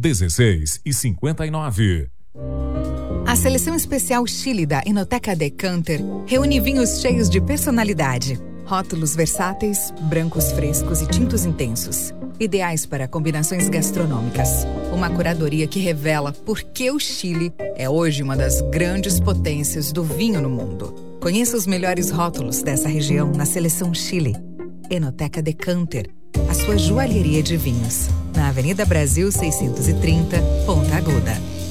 16,59. A seleção especial Chile da Enoteca Decanter reúne vinhos cheios de personalidade. Rótulos versáteis, brancos frescos e tintos intensos. Ideais para combinações gastronômicas. Uma curadoria que revela por que o Chile é hoje uma das grandes potências do vinho no mundo. Conheça os melhores rótulos dessa região na seleção Chile. Enoteca Decanter, a sua joalheria de vinhos. Na Avenida Brasil 630, Ponta Aguda.